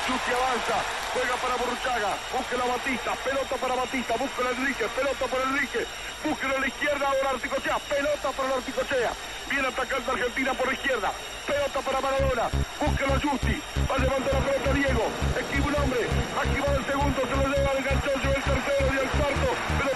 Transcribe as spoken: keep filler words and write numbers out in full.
Chuti avanza, juega para Burruchaga, busca la Batista, pelota para Batista, busca a Enrique, pelota para Enrique, busca a la izquierda, ahora Articochea, pelota para Articochea, viene atacando Argentina por la izquierda, pelota para Maradona, busca a Justi, va a levantar la pelota Diego, esquiva un hombre, aquí va el segundo, se lo